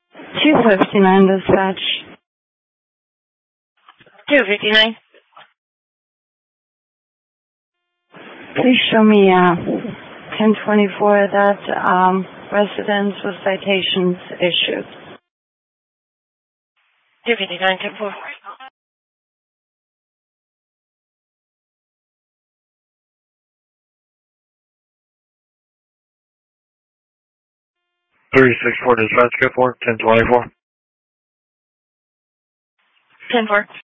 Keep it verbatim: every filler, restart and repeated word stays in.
two fifty-nine dispatch. two fifty-nine. Please show me uh, ten twenty-four that um, residence with citations issued. two fifty-nine, ten four. three six four dispatch, go for ten twenty-four. ten four.